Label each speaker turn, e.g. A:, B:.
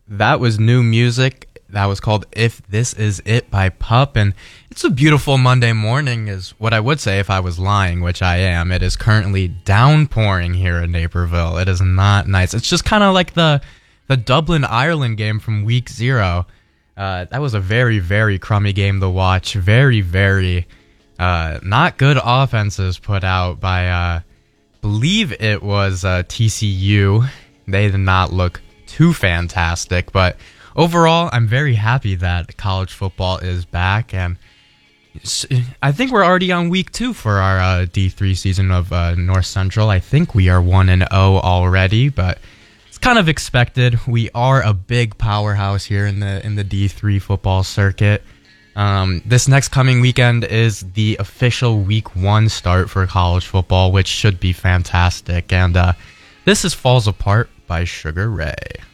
A: That was new music. That was called If This Is It by Pup. And it's a beautiful Monday morning, is what I would say if I was lying, which I am. It is currently downpouring here in Naperville. It is not nice. It's just kind of like the Dublin, Ireland game from week 0. That was a very, very crummy game to watch. Very, very not good offenses put out by, believe it was TCU. They did not look too fantastic, but overall, I'm very happy that college football is back, and I think we're already on week 2 for our D3 season of North Central. I think we are 1-0 already, but it's kind of expected. We are a big powerhouse here in the D3 football circuit. This next coming weekend is the official week 1 start for college football, which should be fantastic. And this is Falls Apart by Sugar Ray.